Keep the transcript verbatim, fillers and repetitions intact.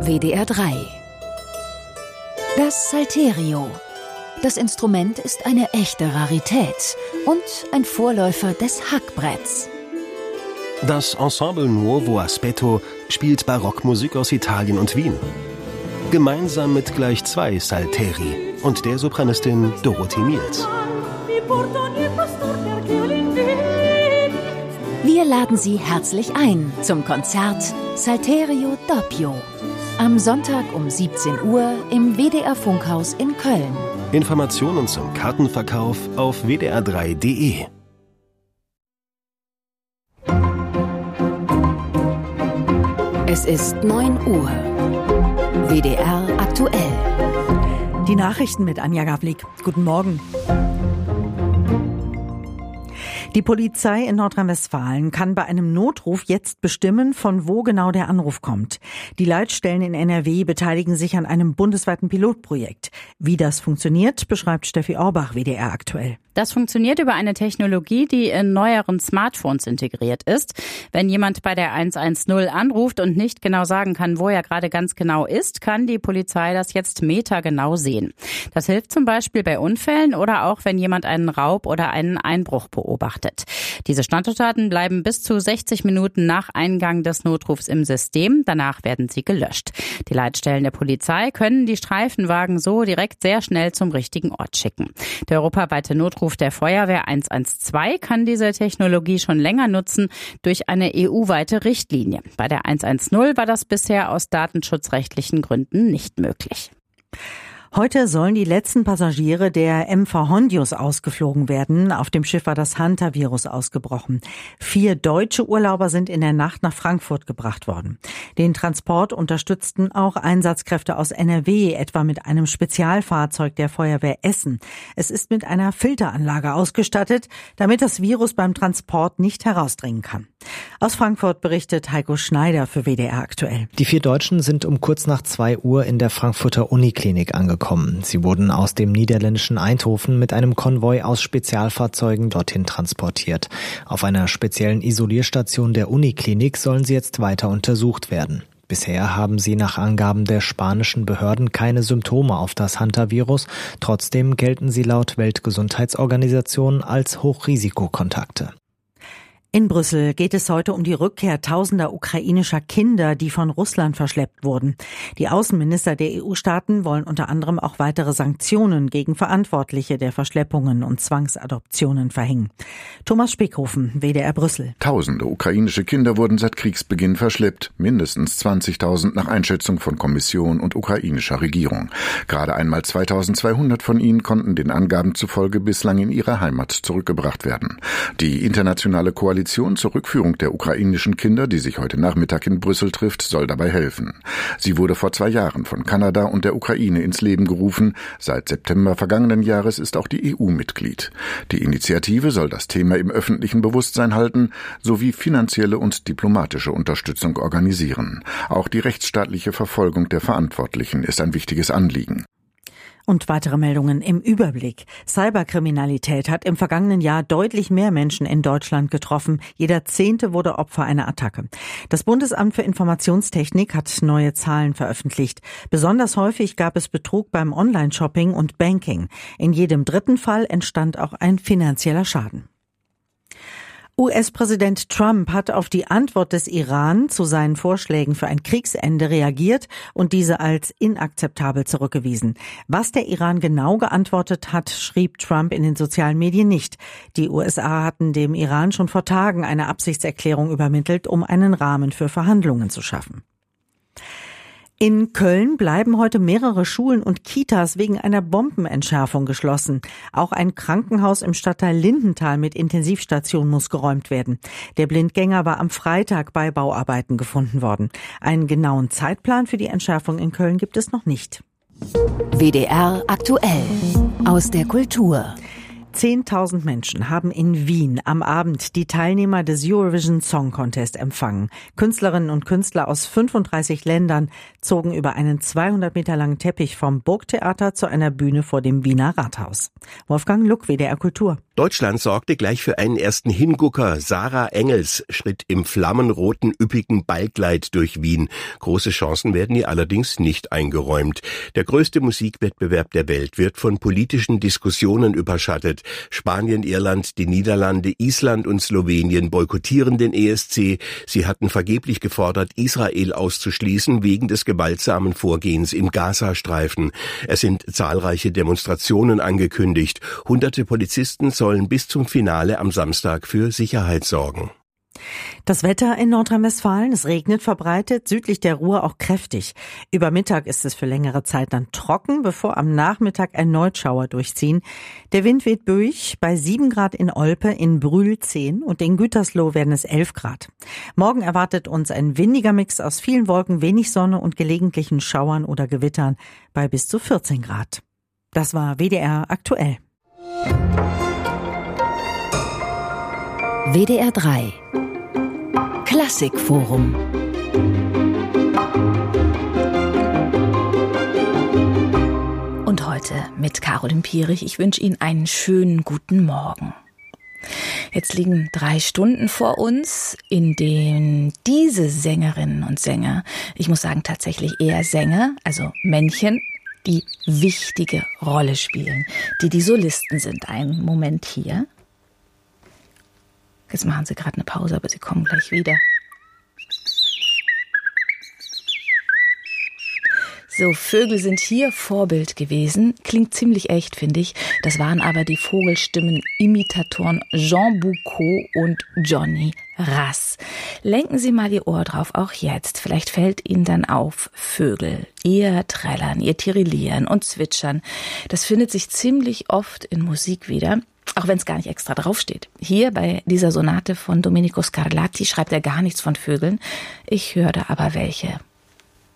W D R drei. Das Salterio. Das Instrument ist eine echte Rarität und ein Vorläufer des Hackbretts. Das Ensemble Nuovo Aspetto spielt Barockmusik aus Italien und Wien. Gemeinsam mit gleich zwei Salteri und der Sopranistin Dorothee Miels. Wir laden Sie herzlich ein zum Konzert Salterio Doppio. Am Sonntag um siebzehn Uhr im W D R Funkhaus in Köln. Informationen zum Kartenverkauf auf w d r drei punkt d e. Es ist neun Uhr. W D R aktuell. Die Nachrichten mit Anja Gavlik. Guten Morgen. Die Polizei in Nordrhein-Westfalen kann bei einem Notruf jetzt bestimmen, von wo genau der Anruf kommt. Die Leitstellen in N R W beteiligen sich an einem bundesweiten Pilotprojekt. Wie das funktioniert, beschreibt Steffi Orbach, W D R aktuell. Das funktioniert über eine Technologie, die in neueren Smartphones integriert ist. Wenn jemand bei der eins eins null anruft und nicht genau sagen kann, wo er gerade ganz genau ist, kann die Polizei das jetzt metergenau sehen. Das hilft zum Beispiel bei Unfällen oder auch, wenn jemand einen Raub oder einen Einbruch beobachtet. Diese Standortdaten bleiben bis zu sechzig Minuten nach Eingang des Notrufs im System. Danach werden sie gelöscht. Die Leitstellen der Polizei können die Streifenwagen so direkt sehr schnell zum richtigen Ort schicken. Der europaweite Notruf der Feuerwehr eins eins zwei kann diese Technologie schon länger nutzen durch eine E U-weite Richtlinie. Bei der eins eins null war das bisher aus datenschutzrechtlichen Gründen nicht möglich. Heute sollen die letzten Passagiere der M V Hondius ausgeflogen werden. Auf dem Schiff war das Hantavirus ausgebrochen. Vier deutsche Urlauber sind in der Nacht nach Frankfurt gebracht worden. Den Transport unterstützten auch Einsatzkräfte aus N R W, etwa mit einem Spezialfahrzeug der Feuerwehr Essen. Es ist mit einer Filteranlage ausgestattet, damit das Virus beim Transport nicht herausdringen kann. Aus Frankfurt berichtet Heiko Schneider für W D R aktuell. Die vier Deutschen sind um kurz nach zwei Uhr in der Frankfurter Uniklinik angekommen. Sie wurden aus dem niederländischen Eindhoven mit einem Konvoi aus Spezialfahrzeugen dorthin transportiert. Auf einer speziellen Isolierstation der Uniklinik sollen sie jetzt weiter untersucht werden. Bisher haben sie nach Angaben der spanischen Behörden keine Symptome auf das Hantavirus. Trotzdem gelten sie laut Weltgesundheitsorganisation als Hochrisikokontakte. In Brüssel geht es heute um die Rückkehr tausender ukrainischer Kinder, die von Russland verschleppt wurden. Die Außenminister der E U-Staaten wollen unter anderem auch weitere Sanktionen gegen Verantwortliche der Verschleppungen und Zwangsadoptionen verhängen. Thomas Spickhofen, W D R Brüssel. Tausende ukrainische Kinder wurden seit Kriegsbeginn verschleppt, mindestens zwanzigtausend nach Einschätzung von Kommission und ukrainischer Regierung. Gerade einmal zweitausendzweihundert von ihnen konnten den Angaben zufolge bislang in ihre Heimat zurückgebracht werden. Die internationale Koalition zur Rückführung der ukrainischen Kinder, die sich heute Nachmittag in Brüssel trifft, soll dabei helfen. Sie wurde vor zwei Jahren von Kanada und der Ukraine ins Leben gerufen. Seit September vergangenen Jahres ist auch die E U Mitglied. Die Initiative soll das Thema im öffentlichen Bewusstsein halten, sowie finanzielle und diplomatische Unterstützung organisieren. Auch die rechtsstaatliche Verfolgung der Verantwortlichen ist ein wichtiges Anliegen. Und weitere Meldungen im Überblick. Cyberkriminalität hat im vergangenen Jahr deutlich mehr Menschen in Deutschland getroffen. Jeder Zehnte wurde Opfer einer Attacke. Das Bundesamt für Informationstechnik hat neue Zahlen veröffentlicht. Besonders häufig gab es Betrug beim Online-Shopping und Banking. In jedem dritten Fall entstand auch ein finanzieller Schaden. U S-Präsident Trump hat auf die Antwort des Iran zu seinen Vorschlägen für ein Kriegsende reagiert und diese als inakzeptabel zurückgewiesen. Was der Iran genau geantwortet hat, schrieb Trump in den sozialen Medien nicht. Die U S A hatten dem Iran schon vor Tagen eine Absichtserklärung übermittelt, um einen Rahmen für Verhandlungen zu schaffen. In Köln bleiben heute mehrere Schulen und Kitas wegen einer Bombenentschärfung geschlossen. Auch ein Krankenhaus im Stadtteil Lindenthal mit Intensivstation muss geräumt werden. Der Blindgänger war am Freitag bei Bauarbeiten gefunden worden. Einen genauen Zeitplan für die Entschärfung in Köln gibt es noch nicht. W D R aktuell aus der Kultur. Zehntausend Menschen haben in Wien am Abend die Teilnehmer des Eurovision Song Contest empfangen. Künstlerinnen und Künstler aus fünfunddreißig Ländern zogen über einen zweihundert Meter langen Teppich vom Burgtheater zu einer Bühne vor dem Wiener Rathaus. Wolfgang Luck, W D R Kultur. Deutschland sorgte gleich für einen ersten Hingucker. Sarah Engels schritt im flammenroten, üppigen Ballkleid durch Wien. Große Chancen werden ihr allerdings nicht eingeräumt. Der größte Musikwettbewerb der Welt wird von politischen Diskussionen überschattet. Spanien, Irland, die Niederlande, Island und Slowenien boykottieren den E S C. Sie hatten vergeblich gefordert, Israel auszuschließen wegen des gewaltsamen Vorgehens im Gazastreifen. Es sind zahlreiche Demonstrationen angekündigt. Hunderte Polizisten sollen bis zum Finale am Samstag für Sicherheit sorgen. Das Wetter in Nordrhein-Westfalen, es regnet verbreitet, südlich der Ruhr auch kräftig. Über Mittag ist es für längere Zeit dann trocken, bevor am Nachmittag erneut Schauer durchziehen. Der Wind weht durch, bei sieben Grad in Olpe, in Brühl zehn und in Gütersloh werden es elf Grad. Morgen erwartet uns ein windiger Mix aus vielen Wolken, wenig Sonne und gelegentlichen Schauern oder Gewittern bei bis zu vierzehn Grad. Das war W D R aktuell. W D R drei Klassikforum. Und heute mit Caroline Pierich. Ich wünsche Ihnen einen schönen guten Morgen. Jetzt liegen drei Stunden vor uns, in denen diese Sängerinnen und Sänger, ich muss sagen tatsächlich eher Sänger, also Männchen, die wichtige Rolle spielen, die die Solisten sind. Einen Moment hier. Jetzt machen sie gerade eine Pause, aber sie kommen gleich wieder. So, Vögel sind hier Vorbild gewesen. Klingt ziemlich echt, finde ich. Das waren aber die Vogelstimmen-Imitatoren Jean Boucault und Johnny Rass. Lenken Sie mal Ihr Ohr drauf, auch jetzt. Vielleicht fällt Ihnen dann auf, Vögel, ihr Trällern, ihr Tirillieren und Zwitschern. Das findet sich ziemlich oft in Musik wieder. Auch wenn es gar nicht extra draufsteht. Hier bei dieser Sonate von Domenico Scarlatti schreibt er gar nichts von Vögeln. Ich höre aber welche.